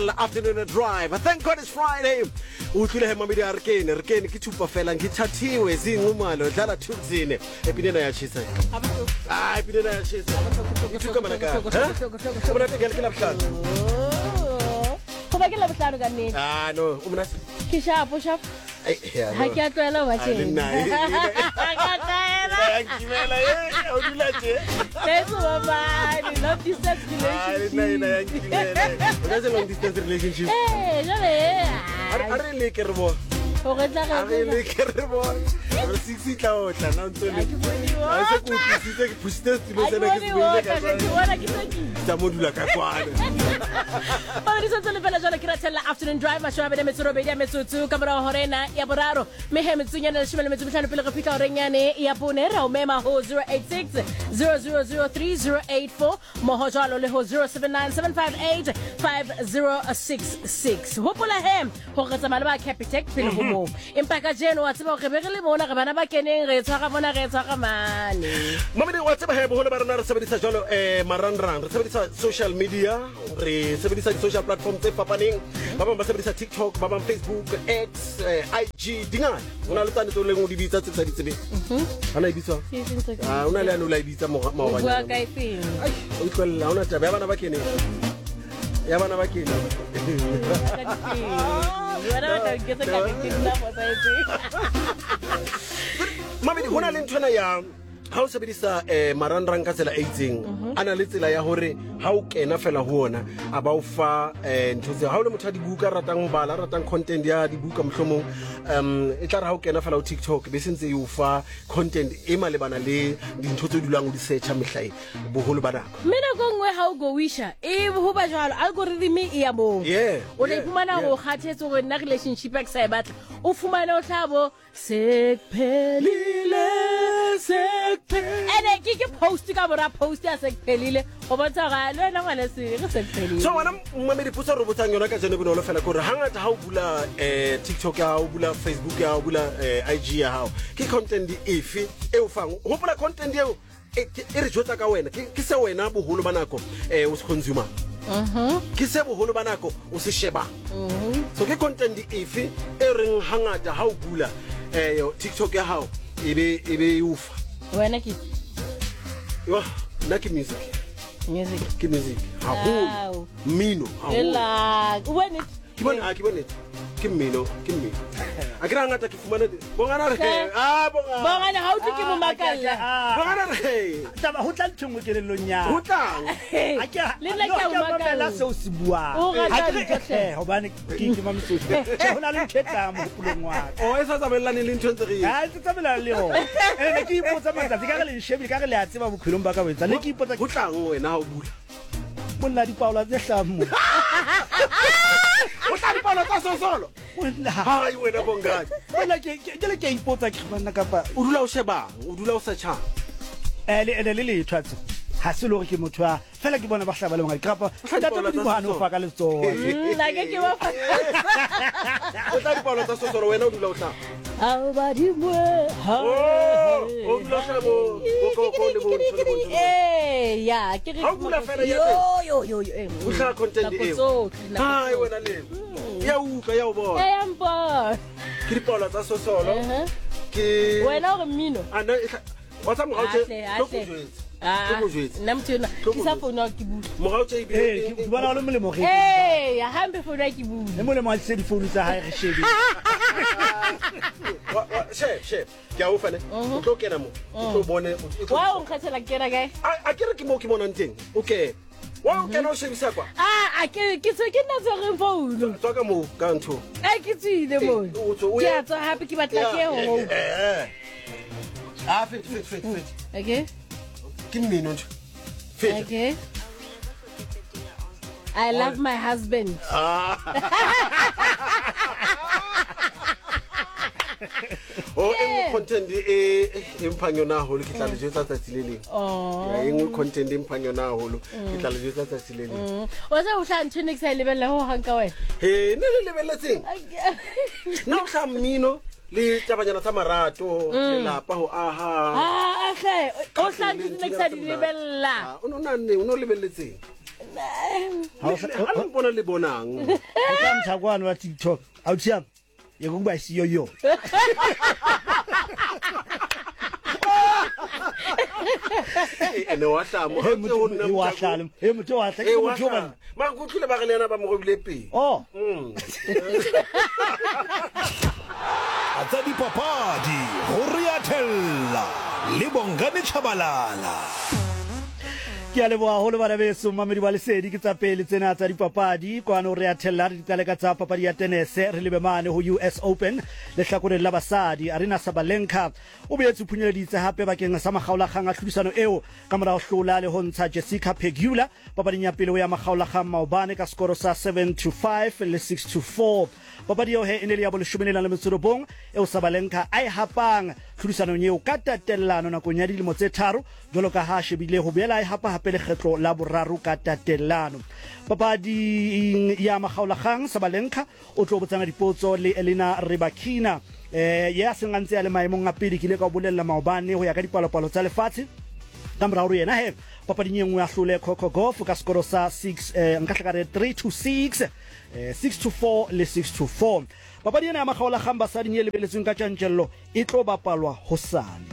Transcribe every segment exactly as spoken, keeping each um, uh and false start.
Kitla afternoon drive. Thank God it's Friday. Utlile hema midi arkene, arkene kithupa fela ngithathiwe zingumalo dlala thuzine. Epinena ya chisa. Ah, epinena ya chisa. Ngithuka mana ka. Umna tingela kila buhlalo. Kuba kila buhlalo kanini? Ah no, umna kishapo shap. Ay, yeah. Ha ke atlela wa tsheng. Ngimela eh, udula nje. Let's go bye. Long distance relationship. Ay, nay, nay, ngimela. Unaze long distance relationship. Eh, jale. Are le ke re bo. O re tla ga. Are le ke re bo. Re sixty tla o tla na ntse le. A se ku tlisitse ke pushite stilo tsena ke se buile ka. Ke bona ke tsaki. Tsa modula ka kwana. Ba re sentse le fela jalo ke ratella afternoon drive mashoabe le metsoro be ya metsotso ka mora horena ya boraro me he metsunyana le shimele metsu tlhano pele go fika orenyane ya bone ra o mema ho zero eight six zero zero zero three zero eight four mo ho jalo le ho zero seven nine seven five eight five zero six six hopola hem ho re tsamana ba Capitec pele ho mo empa ka jeno wa tseba go be re le bona re bana ba keneng re tshwara bona re tshwara mane mamedi wa tseba he bo le ba rena re sebedisa jalo eh marangrang re sebedisa social media re sebedisa social platforms tse fapaneng ba bang ba sebedisa TikTok ba bang Facebook X I G dingana ona le tsane tso le ngo di bitsa tse tsa di tsebe ana e bitsa ah ona le ano la e bitsa mo mo ba bua ka ifeng ai o tlwella ona taba ya bana ba keneng ya bana ba keneng wala ba ka ke ka ke nna mo sa etse mamedi hona le ntwana ya ha o sebedisa eh marangrang ka tsela e itseng ana le tsela ya hore ha o kena fela ho ona a ba o fa eh ntse ha o le motho a dibuka ratang bala ratang content ya dibuka mohlomong um e tla re ha o kena fela o TikTok be sentse e o fa content e malebana le dintho tse dulang o di searcha mehlae boholo ba nako mina go ngwe ha o go wisha e ho ba jwalo algorithm e ya mo o le fumana go khathetse go nna relationship e sa e batla o fumana o tlabo sekphelile ene ke ke post ka bora post ya sekphelile go bontsha ga le wena ngwana se re sekphelile so wana mmamedi putsa re botsang yona ka jene bonolo fela gore hangata ha o bula eh TikTok ya o bula Facebook ya o bula eh, I G ya hao ke content efe e o fang ho bula content eo e re jotsa ka wena ke se wena boholo banako eh o se consumer mhm ke se boholo banako o se sheba mhm so ke content efe e reng hangata ha o bula eh TikTok ya hao ebe ebe ufa wena ke yo na ke music music ke music ha ho mino ha ho ela when it ke bona ke bona ke mino ke mino a kira ngata ke fumana bongana re ah bongana bongana ha o tlo ke mo makalla bongana re taba ho tla ntshwe kelellong ya ho tlang a ke le nna ke mo makalla se o se bua ha ke hobane ke ke mamsotsi ho na le nthetla mo pulong wa o e sa tsabellane le ntho ntse re ha se tsabela le ho ene ke ipotsa matsatsi ka re le shebe ka re le a tseba bophelong ba ka wetsa le ke ipotsa ho tlang wena ha o bula bolla di paula tse hlamo o tla di paula tsa sosolo bolla ha i wena bongani bolla ke ke le ke ipotsa ke bana kapa o dula o sheba o dula o searcha ele ele le le twatso ha se lo re ke motho a fela ke bona ba hlaba le ngaka kapa tata di bohano o fa ka le tsona nna ke ke wa fa o tla di paula tsa sosolo wena o dula o tla ha ba di mo ha o dula o shebo go go le bo eh ya ke re ha o bula fela ya yo yo yo eh o tla content e ha i wena le ya uka ya o bona eh ampa ke di paula tsa sosolo ke wena o re mmino ana wa tsa mo ga o tse ah nna mthona ke sa phone wa ke bua mo ga o tse eh ke bona le molemo ge eh ya hambe phone wa ke bua le molemo wa se di phone tsa hae re shebe chef chef ke a o fane o tlo kena mo o tlo bone wa o nkhatsela kena kae a ke re ke mo ke monang teng okay wa o kena o shebisa kwa ah a ke ke tse ke nna tsere phone tswa ka mo ka ntho a ke tsile mo ke a tswa hape ke batla ke ho eh ah fit fit fit fit okay ke mmino ntho fit okay I love my husband ah o e content e emphanyo na holo ke tla le jetsa tsatileleng oh ya engwe content emphanyo na holo ke tla le jetsa tsatileleng o sa o hla ntshene ke sa lebella ho hanka wena he ne le lebelletseng na o hla mmino le tabanyana tsa marato le lapa ho aha ah akhe o hla ntshene ke sa di lebella o no nna ne o no lebelletseng Ha le bona le bonang. Ka mthakwana wa TikTok awuthiyam yekuba isiyo yo. Ene wa hlamo He motho wa hlalo he motho wa hlalo ke motho ba ma go tlile ba relena ba mo go bile pe. Oh Atsa dipapadi ho riathella le Bongani Chabalala. ke a leboa ho le bana beso mamedi ba lesedi ke tsa pele tsena tsa dipapadi kwano re athella re ditale ka tsa papadi ya tennis re lebe mane ho U S Open le hlakoreng la basadi Arina Sabalenka o boetse phunyeleditse hape bakeng sa makgaolakgang a tlhodisano eo ka mora ho hlola le ho ntsha Jessica Pegula papading ya pele ho ya makgaolakgang maobane ka skoro sa seven to five le six to four papadi eo he ene le ya boleshome le metsorobong eo Sabalenka ai hapang tlhodisano eo ka tatellano nakong ya dilemo tse tharo jolo ka ha shebile ho boela ai hapa hape le kgetlo la boraro ka tatellano papadi ya makgaolakgang Sabalenka o tlo botsana dipotso le Elena Rybakina eh ya sengantse ya le maemong a pele ke le ka bolella maobane ho ya ka dipalopalo tsa lefatshe ka morao yena he papading engwe a hlole Coco Gauff ka skoro sa six eh nka hlaka re three to six eh six to four le six to four papadi ena ya makgaolakgang basadi e lebeletsweng ka tjantjello e tlo bapalwa hosane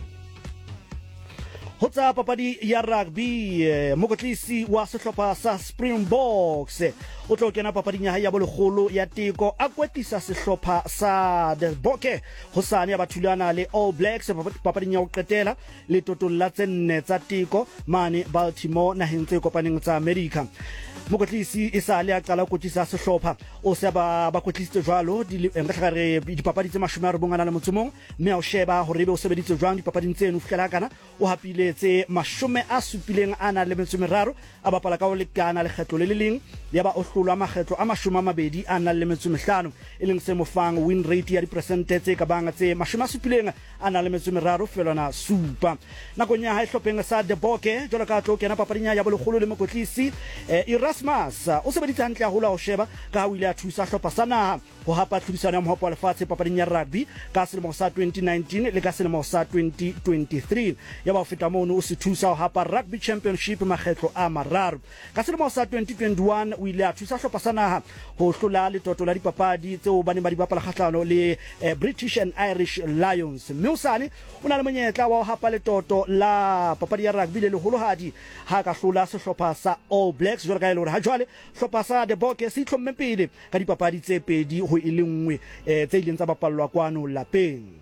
ho tsa papadi ya rugby eh, mokotlisi wa sehlopha sa Springboks o tlo kena papading ya hae ya bolekgolo ya teko a kwetlisa sehlopha sa The Bokke hosane ya bathulana le All Blacks papading ya ho qetela le totolla tse nne tsa teko mane Baltimore naheng tse kopaneng tsa America mokotlisi e sa le a qala kwetlisa sehlopha o se ba ba kwetlisitse jwalo di nka re dipapadi tse mashome a robong a le motsomong mme a o sheba ho rebe o sebeditse jwang dipapading tseno fihlela kana o hapile tse mashome a supileng ana le metso meraro a bapala ka o lekana le kgetlo le le leng ya ba o hlolwa makgetlo a mashome a mabedi ana le metso mehlano e leng se mofang win rate ya dipersente tse ka banga tse mashome a supileng ana le metso meraro felana supa nakong ya hae hlopheng sa The Bokke jwalo ka tlo kena papading ya bolekgolo le mokotlisi eh, Erasmus o sebeditse hantle haholo ho sheba ka o ile a thusa hlopha sa naha ho hapa tlhodisano ya mohopo wa lefatshe papading ya rugby ka selemo sa twenty nineteen le ka selemo sa twenty twenty-three ya ba o feta mono o se thusa ho hapa rugby championship makgetlo a mararo ka selemo sa twenty twenty-one o ile a thusa hlopha sa naha ho hlola letoto la dipapadi tseo ba ne ba di bapala kgahlano le eh, British and Irish Lions mme usane o na le monyetla wa ho hapa letoto la papadi ya rugby le leholohadi ha ka hlola sehlopha sa All Blacks jwalo ka ile hore ha jwale hlopha sa The Bokke se itlhomme pele ka dipapadi tse pedi ho ile nngwe eh, tse ileng tsa bapallwa kwano lapeng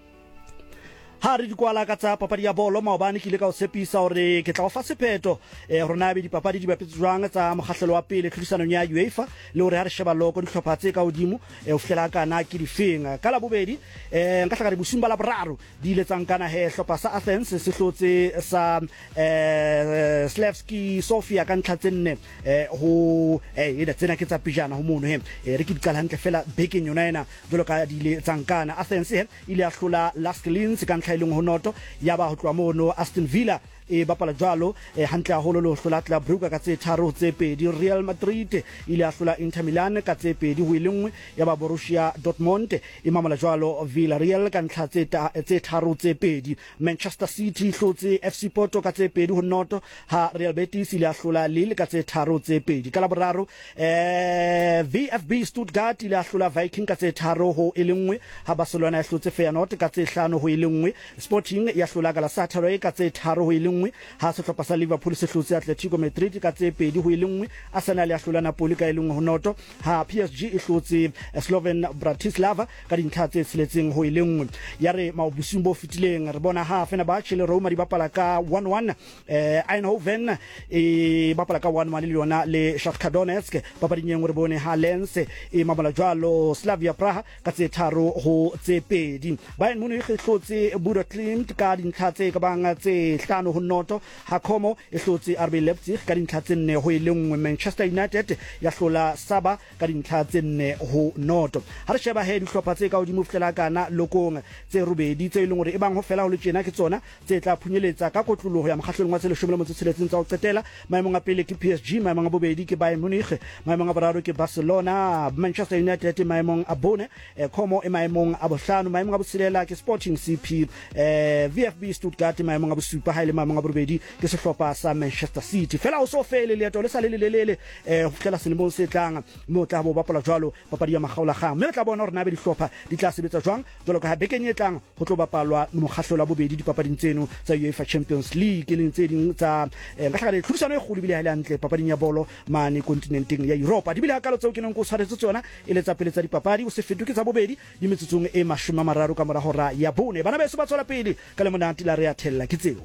ha re di kwala ka tsa papadi ya bolo maobane ke ile ka o tshepisa hore ke tla o fa sepheto eh rona be dipapadi di bapetse jwang tsa mokgahlelo wa pele tlhodisano ya UEFA le hore ha re sheba loko dihlopha tse ka hodimo eh o fihlela kana ke difeng ka la bobedi eh nka hlaka di bosumba la boraro di ile tsang kana he hlopha sa Athens se hlotse sa eh Slavski Sofia ka ntlha tsenne eh ho eh ida tsena ke tsa pijana ho mono he eh re ke dikala hantle fela bekeng yona ena jolo ka di ile tsang kana Athens he ile a hlola Lask Linz ka ileng ho noto ya ba ho tloa mono Aston Villa e bapala jwalo e hantle haholo le ho hlola Club Brugge ka tse tharo tse pedi Real Madrid ile a hlola Inter Milan ka tse pedi ho ilengwe ya ba Borussia Dortmund e mamala jwalo Villarreal ka ntlha tse tse tharo tse pedi Manchester City hlotse F C Porto ka tse pedi ho noto ha Real Betis ile a hlola Lille ka tse tharo tse pedi ka la boraro eh V F B Stuttgart ile a hlola Viking ka tse tharo ho ilengwe ha Barcelona e hlotse Feyenoord ka tse hlano ho ilengwe Sporting ya hlola ka la Saturday ka tse tharo ho ilengwe ha sehlopha sa Liverpool se hlotse Atletico Madrid ka tse pedi ho ilengwe Arsenal ya hlola Napoli ka ilengwe ho noto ha P S G e hlotse Slovan Bratislava ka dintlha tse tseletseng ho ilengwe ya re maobusung bo fitileng re bona ha Fenerbahce le Roma di bapala ka one one eh Eindhoven e bapala ka one one le yona le Shakhtar Donetsk papading engwe re bone ha Lens e mamala jwalo Slavia Praha ka tse tharo ho tse pedi Bayern Munich e hlotse Borussia Dortmund ka dintlha tse ka banga tse hlano ho noto ha Como e hlotse R B Leipzig ka dintlha tse nne ho ilengwe Manchester United ya hlola Saba ka dintlha tse nne ho noto ha re sheba he dihlopha tse ka hodimo fihlela kana lokong tse robedi tse ileng hore e bang ho fela ho le tjena ke tsona tse tla phunyeletsa ka kotloloho ya makgahlelong wa tse leshome le motso tsheletseng tsa ho qetela maemong a pele ke P S G maemong a bobedi ke Bayern Munich maemong a boraro ke Barcelona Manchester United maemong a bone Como e maemong a bohlano maemong a botshelela ke Sporting C P eh V F B Stuttgart maemong a bosupa ha ile maemong maemong a borobedi ke sehlopha sa Manchester City fela o so fele leeto le sa le lelele eh ho fihlela selemong se tlang mo tla bo bapala jwalo papadi ya makgaolakgang mme tla bona hore na be dihlopha di tla sebetsa jwang jwalo ka ha bekeng e tlang ho tlo bapalwa mokgahlo la bobedi dipapading tseno tsa UEFA Champions League le tse ding tsa ka hlaka le tlhodisano e kgolo bile ha ile hantle papading ya bolo mane kontinenteng ya Europa di bile hakalo tseo ke neng go tshwaretse tsona e le tsa pele tsa dipapadi o se fetoke tsa bobedi di metsotsong e mashome a mararo ka mora hora ya bone bana beso ba tswela pele ka le monate la re ya thella ke tseo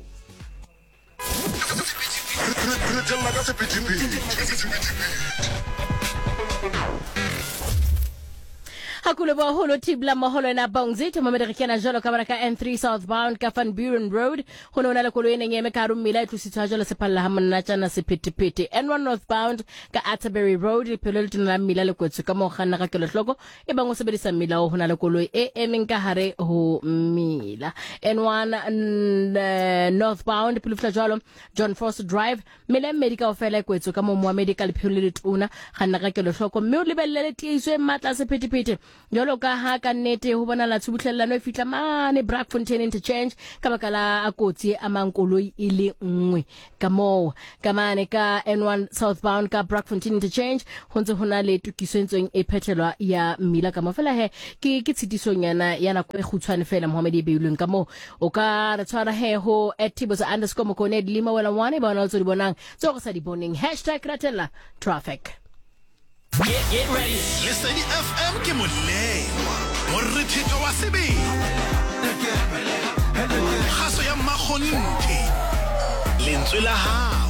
Hakule bo holo tibla moholo na bongzi to mamede kiana jolo kabaraka N three southbound ka Van Buren Road hono na lekolo ene ngeme ka rumila e tlusitswa jolo sepalla ha monna tsana sephetepete N one northbound ka Atterbury Road ipelo le tna mila le kwetso ka mo ganna ka kelo hloko e bang o sebedisa mila o hona lekolo e emeng ka hare ho mila N one uh, northbound pilufla jolo John Foster Drive mila medical fela kwetso ka mo mo medical pelo le tuna ganna ka kelo hloko mme o lebelele tiiswe matla sephetepete Yolo ka ha ka nete ho bona la tsubuhlellano e fitla mane Brackfontein interchange ka bakala a kotsi a mankoloi ile nngwe ka mo ka mane ka N one southbound ka Brackfontein interchange ho ntse hona le tukisentsweng e phethelwa ya mmila ka mafela he ke ke tshitisonyana yana go e khutshwane fela Mohammed e beilweng ka mo o ka re tshwara he ho @tiboza underscore mokone lima wela one ba ona tso di bonang tso go sa di boneng #ratella traffic. Get, get ready. Lesedi F M ke molewa. Morithito wa sebele. Khaso ya makgonte. Lentswe la hao.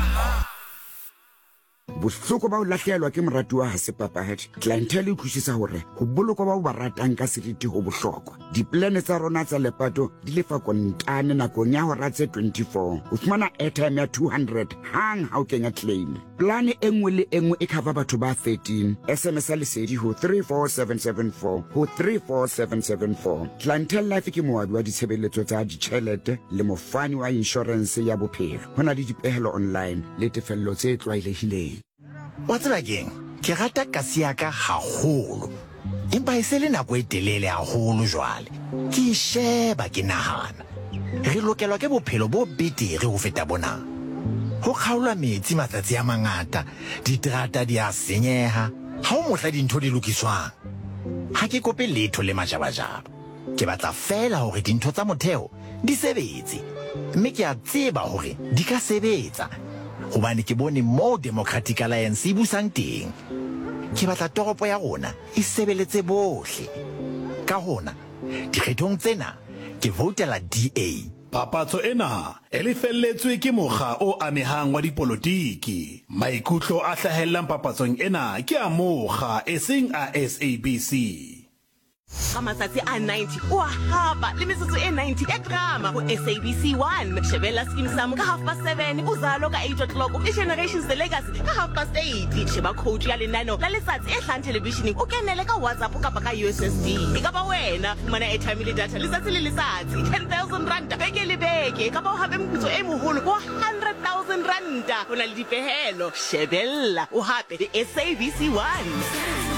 Bohloko ba o lahlehelwa ke morati wa Hasepapahadi clientele e thushisa hore ho bolokwa ba o ba ratang ka seriti ho bohlokwa diplane tsa rona tsa lepato di lefa kontane nakong ya hora tse twenty-four o fumana airtime ya two hundred hang ha o kenya claim plane e nngwe le e nngwe e cover batho ba thirteen S M S a lesedi ho three four seven seven four ho three four seven seven four clientele life ke moadi wa ditshebeletso tsa ditjhelete le mofani wa insurance ya bophelo hona le dipehelo online le tefello tse tlwaelehileng. What's again? Ke rata kasi ya ka haholo. Empa e se le nako e telele haholo jwale. Ke sheba ke nahana. Re lokelwa ke bophelo bo betere ho feta bona. Ho kgaola metsi matsatsi a mangata, diterata di a senyeha. Ha o mohla dintho di lokiswang. Ha ke kope letho le majabajaba. Ke batla fela hore dintho tsa motheo di sebetse. Mme ke a tseba hore di ka sebetsa. Hobane ke bone mo Democratic Alliance e busang teng. Ke batla toropo ya rona e sebeletse bohle. Ka hona, dikgethong tsena ke votela D A. Papatso ena e lefelletswe ke mokga o amehang wa dipolotiki. Maikutlo a hlahellang papatsong ena ke a mokga e seng a S A B C. Kamatsatsi a ninety o hapa le metsotso e ninety e drama ho S A B C one shebella skim sam ka half past seven uzalo ka eight o'clock e Generations the Legacy ka half past eight sheba coach ya lenano la letsatsi e hlang televisioning o kenele ka WhatsApp kapa ka U S S D e ka ba wena mana airtime le data letsatsi le letsatsi ten thousand rand beke le beke ka ba o habe moputso e moholo wa one hundred thousand rand hona le dipehelo shebella o hape le S A B C one.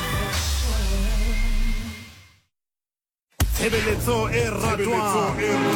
Tshebeletso e ratwang